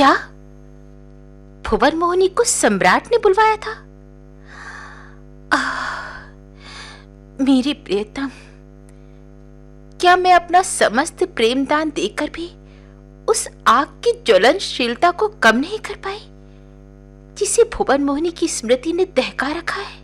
क्या भुवन मोहिनी को सम्राट ने बुलवाया था? मेरी प्रियतम, क्या मैं अपना समस्त प्रेम दान देकर भी उस आग की ज्वलनशीलता को कम नहीं कर पाई जिसे भुवन मोहिनी की स्मृति ने दहका रखा है?